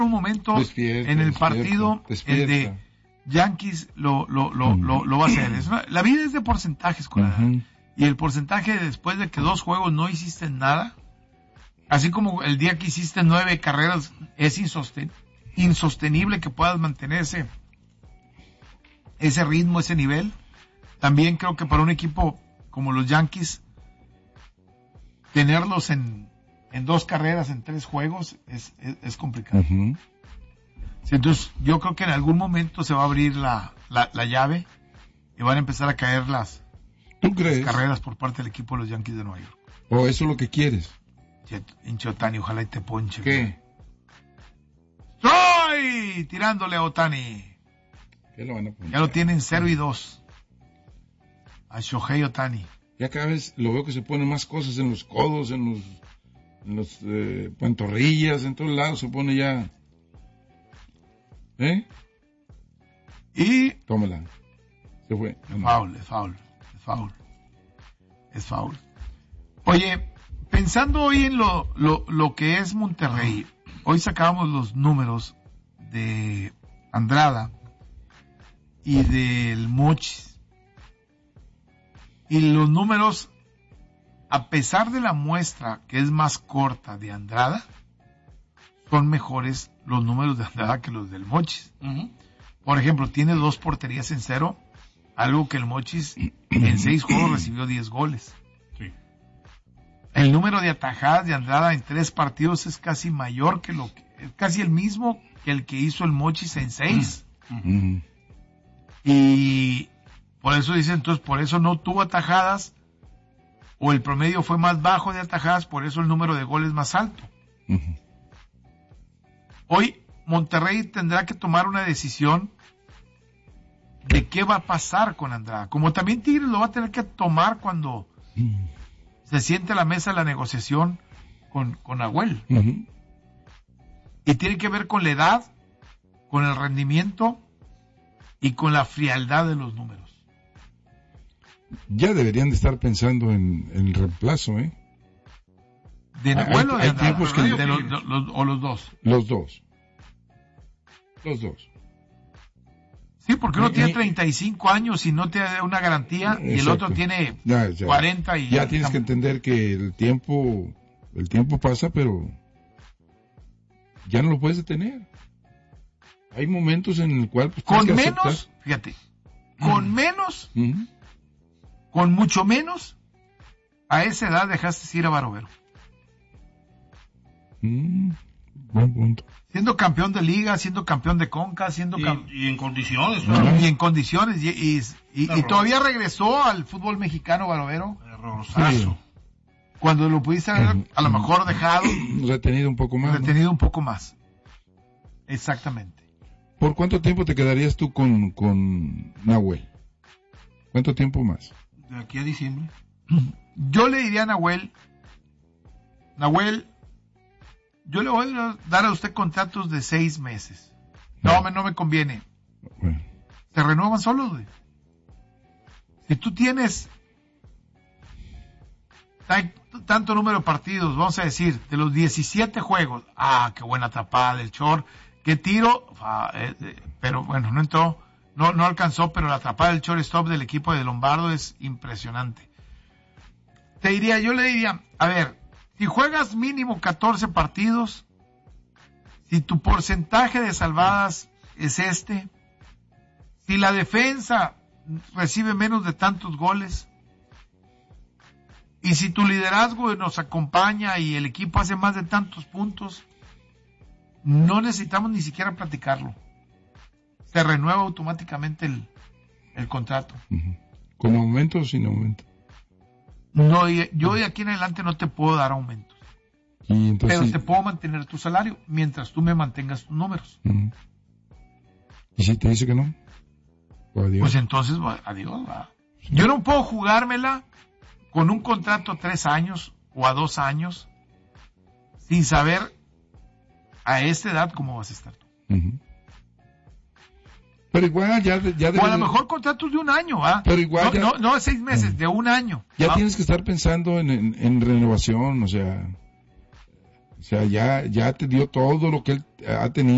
un momento en el partido, el de Yankees lo va a hacer. La vida es de porcentajes, con la edad. Y el porcentaje después de que 2 juegos no hiciste nada, así como el día que hiciste 9 carreras, es insostenible que puedas mantener ese ritmo, ese nivel. También creo que para un equipo como los Yankees, tenerlos en 2 carreras, en 3 juegos, es complicado. Sí, entonces, yo creo que en algún momento se va a abrir la llave y van a empezar a caer las carreras por parte del equipo de los Yankees de Nueva York. ¿O eso es lo que quieres? Hinche Otani, ojalá y te ponche. ¿Qué? ¡Estoy tirándole a Otani! ¿Qué lo van a poner? Ya lo tienen 0-2. A Shohei Otani. Ya cada vez lo veo que se ponen más cosas en los codos, en los pantorrillas, en todos lados se pone ya. Y... Tómala. Se fue. Es foul. Oye, pensando hoy en lo que es Monterrey, hoy sacábamos los números de Andrada y del Mochis. Y los números, a pesar de la muestra que es más corta de Andrada, son mejores los números de Andrada que los del Mochis. Por ejemplo, tiene 2 porterías en 0, algo que el Mochis en 6 juegos recibió 10 goles. Sí. El número de atajadas de Andrada en 3 partidos es casi mayor que casi el mismo que el que hizo el Mochis en 6. Y por eso dicen, entonces, por eso no tuvo atajadas, o el promedio fue más bajo de atajadas, por eso el número de goles más alto. Hoy Monterrey tendrá que tomar una decisión de qué va a pasar con Andrada, como también Tigres lo va a tener que tomar cuando se siente a la mesa de la negociación con Nahuel. Y tiene que ver con la edad, con el rendimiento y con la frialdad de los números. Ya deberían de estar pensando en el reemplazo, ¿De Nahuel o de Andrada? O los dos. Los dos. Sí, porque uno tiene 35 años y no te da una garantía, y el otro tiene 40 y... Ya tienes que entender que el tiempo pasa, pero ya no lo puedes detener. Hay momentos en el cual... Pues, con menos, fíjate, con menos... Con mucho menos, a esa edad dejaste ir a Barovero. Buen punto. Siendo campeón de liga, siendo campeón de Conca, y en condiciones. Y en condiciones, y todavía regresó al fútbol mexicano Barovero. Errorzazo. Cuando lo pudiste haber a lo mejor dejado. Retenido un poco más. Exactamente. ¿Por cuánto tiempo te quedarías tú con Nahuel? ¿Cuánto tiempo más? De aquí a diciembre. Yo le diría a Nahuel, yo le voy a dar a usted contratos de 6 meses. No me conviene. Bueno. Se renuevan solos, güey. Si tú tienes tanto número de partidos, vamos a decir, de los 17 juegos, qué buena tapada del Chor, qué tiro, pero bueno, no entró. No alcanzó, pero la atrapada del shortstop del equipo de Lombardo es impresionante. Yo le diría, a ver, si juegas mínimo 14 partidos, si tu porcentaje de salvadas es si la defensa recibe menos de tantos goles, y si tu liderazgo nos acompaña y el equipo hace más de tantos puntos, no necesitamos ni siquiera platicarlo. Se renueva automáticamente el contrato. ¿Con aumento o sin aumento? No, yo de aquí en adelante no te puedo dar aumentos. ¿Y entonces... Pero te puedo mantener tu salario mientras tú me mantengas tus números. ¿Y si te dice que no? Adiós. Pues entonces, adiós. Yo no puedo jugármela con un contrato a 3 años o a 2 años sin saber a esta edad cómo vas a estar tú. Pero igual ya o a lo mejor contratos de 1 año, Pero igual no 6 meses, de 1 año. Ya tienes que estar pensando en renovación, o sea, ya te dio todo lo que él ha tenido.